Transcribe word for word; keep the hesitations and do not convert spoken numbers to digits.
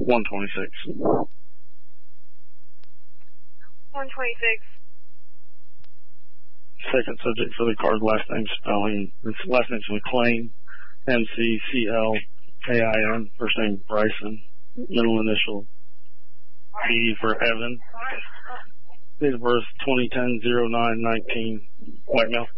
one twenty-six. one twenty-six. Second subject for the card, last name spelling. His last name's McClain, M C C L A I N. First name Bryson. Middle initial B for Evan. Date of birth twenty ten oh nine nineteen. White male.